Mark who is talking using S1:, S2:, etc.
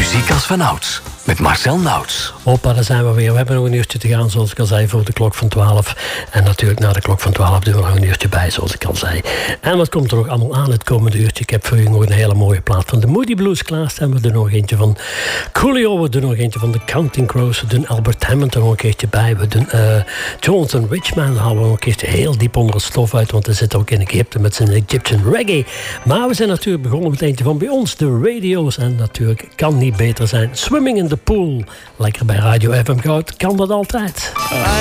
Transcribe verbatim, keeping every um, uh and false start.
S1: Muziek als vanouds. Met Marcel Nauts.
S2: Hoppa, daar zijn we weer. We hebben nog een uurtje te gaan, zoals ik al zei, voor de klok van twaalf. En natuurlijk na de klok van twaalf doen we nog een uurtje bij, zoals ik al zei. En wat komt er nog allemaal aan het komende uurtje? Ik heb voor u nog een hele mooie plaat van de Moody Blues klaarstaan. We doen nog eentje van Coolio. We doen nog eentje van de Counting Crows. We doen Albert Hammond er nog een keertje bij. We doen uh, Jonathan Richman. Dan halen we nog een keertje heel diep onder het stof uit. Want hij zit ook in Egypte met zijn Egyptian reggae. Maar we zijn natuurlijk begonnen met eentje van bij ons, de radio's. En natuurlijk kan niet beter zijn. Swimming in the Pool. Lekker bij Radio F M Goud kan dat altijd.